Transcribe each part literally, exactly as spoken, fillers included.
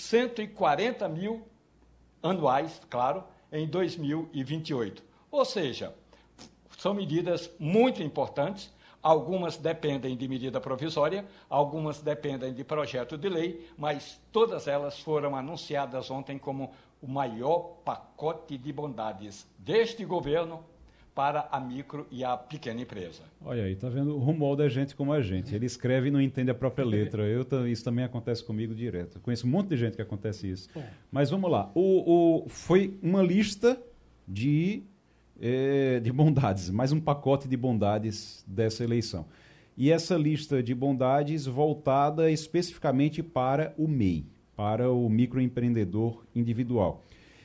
cento e quarenta mil anuais, claro, em dois mil e vinte e oito. Ou seja, são medidas muito importantes, algumas dependem de medida provisória, algumas dependem de projeto de lei, mas todas elas foram anunciadas ontem como o maior pacote de bondades deste governo para a micro e a pequena empresa. Olha aí, tá vendo? O Romualdo é gente como a gente. Ele escreve e não entende a própria letra. Eu, isso também acontece comigo direto. Eu conheço um monte de gente que acontece isso. Bom. Mas vamos lá. O, o, foi uma lista de, é, de bondades, mais um pacote de bondades dessa eleição. E essa lista de bondades voltada especificamente para o M E I, para o microempreendedor individual.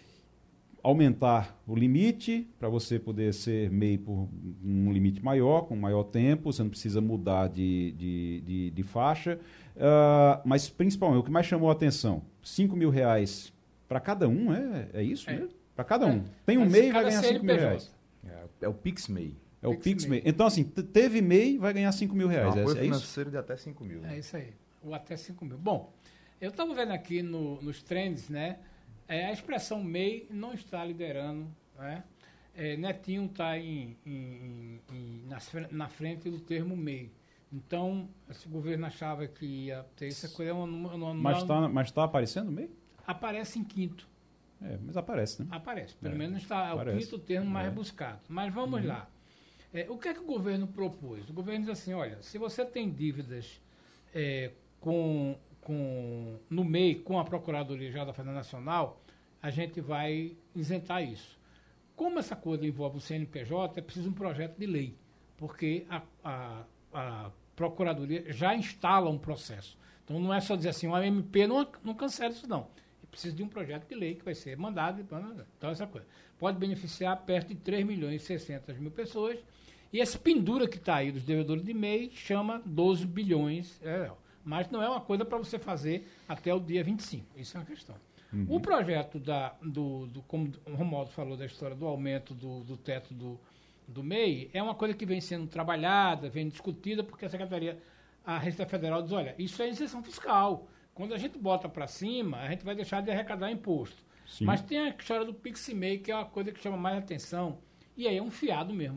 Aumentar o limite, para você poder ser M E I por um limite maior, com maior tempo, você não precisa mudar de, de, de, de faixa. Uh, mas, principalmente, o que mais chamou a atenção, cinco mil reais para cada um, é, é isso é. mesmo? Para cada um. É. Tem um M E I e vai ganhar cinco mil reais. É, é o Pix M E I. É o Pix M E I. Então, assim, teve M E I, vai ganhar cinco mil reais. Um apoio é, é financeiro de até cinco mil. É isso aí, ou até cinco mil. Bom, eu estava vendo aqui no, nos trends, né? É, a expressão M E I não está liderando, né? É, Netinho está em, em, em, na, na frente do termo M E I. Então, esse governo achava que ia ter essa coisa. Uma, uma, mas está mas tá aparecendo M E I? Aparece em quinto. É, mas aparece, né? Aparece, pelo é, menos está aparece. O quinto termo mais é. buscado. Mas vamos uhum. lá. É, o que é que o governo propôs? O governo diz assim, olha, se você tem dívidas é, com... Com, no M E I, com a Procuradoria Geral da Fazenda Nacional, a gente vai isentar isso. Como essa coisa envolve o C N P J, é preciso um projeto de lei, porque a, a, a Procuradoria já instala um processo. Então não é só dizer assim, o M P não, não cancela isso não. É preciso de um projeto de lei que vai ser mandado. Então essa coisa pode beneficiar perto de três milhões e seiscentas mil pessoas, e esse pendura que está aí dos devedores de M E I chama doze bilhões de reais. Mas não é uma coisa para você fazer até o dia vinte e cinco. Isso é uma questão. Uhum. O projeto, da, do, do, como o Romualdo falou da história do aumento do, do teto do, do M E I, é uma coisa que vem sendo trabalhada, vem discutida, porque a Secretaria, a Receita Federal diz, olha, isso é isenção fiscal. Quando a gente bota para cima, a gente vai deixar de arrecadar imposto. Sim. Mas tem a história do Pix M E I, que é uma coisa que chama mais atenção, e aí é um fiado mesmo.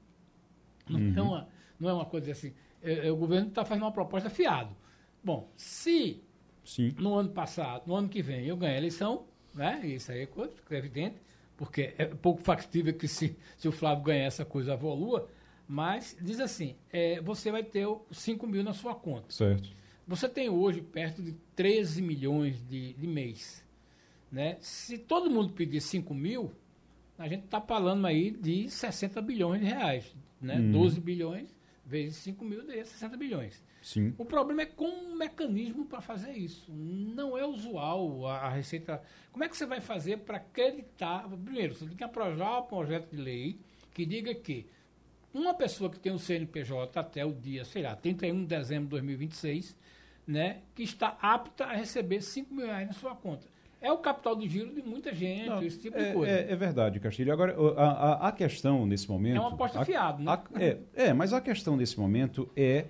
Não, uhum. é, uma, não é uma coisa assim, é, é, o governo está fazendo uma proposta fiado. Bom, se Sim. no ano passado, no ano que vem, eu ganhar a eleição, né? Isso aí é, coisa, é evidente, porque é pouco factível que se, se o Flávio ganhar essa coisa evolua, mas diz assim, é, você vai ter cinco mil na sua conta. Certo. Você tem hoje perto de treze milhões de, de mês. Né? Se todo mundo pedir cinco mil, a gente está falando aí de sessenta bilhões de reais. Né? Hum. doze bilhões vezes cinco mil, daí é sessenta bilhões. Sim. O problema é com um mecanismo para fazer isso. Não é usual a, a Receita. Como é que você vai fazer para acreditar? Primeiro, você tem que aprovar um projeto de lei que diga que uma pessoa que tem um C N P J até o dia, sei lá, trinta e um de dezembro de dois mil e vinte e seis, né, que está apta a receber cinco mil reais na sua conta. É o capital de giro de muita gente, Não, esse tipo é, de coisa. É, é verdade, Castilho. Agora, a, a, a questão nesse momento... É uma aposta fiada, né? A, é, é, mas a questão nesse momento é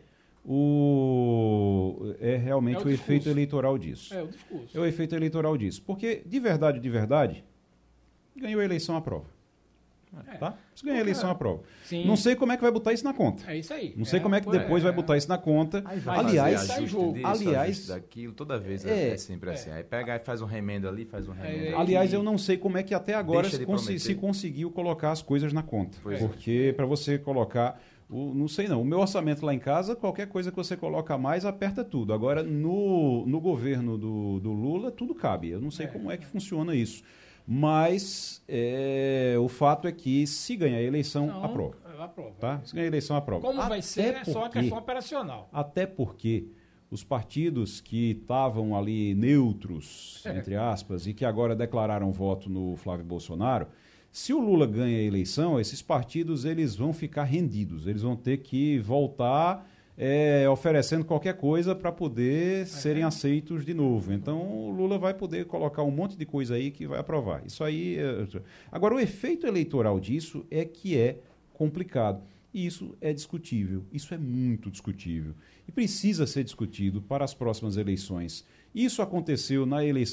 o é realmente é o, o efeito eleitoral disso. É o discurso. É o efeito eleitoral disso. Porque, de verdade, de verdade, ganhou a eleição à prova. É. Tá? Se ganhar a eleição à prova. Sim. Não sei como é que vai botar isso na conta. É isso aí. Não sei é, como é que depois é, vai botar isso na conta. Aí vai aliás, fazer jogo. Disso, aliás, daquilo, toda vez é, é sempre é. assim. Aí pega e faz um remendo ali, faz um remendo. É, aliás, eu não sei como é que até agora se, cons se conseguiu colocar as coisas na conta. Pois porque para você colocar o, não sei não, o meu orçamento lá em casa, qualquer coisa que você coloca a mais, aperta tudo. Agora, no, no governo do, do Lula, tudo cabe. Eu não sei como é que funciona isso. Mas é, o fato é que se ganhar a eleição, não, aprova. aprova. Tá? Se ganhar a eleição, aprova. Como até vai ser, porque, é só a questão operacional. Até porque os partidos que estavam ali neutros, é. entre aspas, e que agora declararam voto no Flávio Bolsonaro, se o Lula ganha a eleição, esses partidos eles vão ficar rendidos. Eles vão ter que voltar... É, oferecendo qualquer coisa para poder é. serem aceitos de novo. Então, o Lula vai poder colocar um monte de coisa aí que vai aprovar. Isso aí... É... Agora, o efeito eleitoral disso é que é complicado. E isso é discutível. Isso é muito discutível. E precisa ser discutido para as próximas eleições. Isso aconteceu na eleição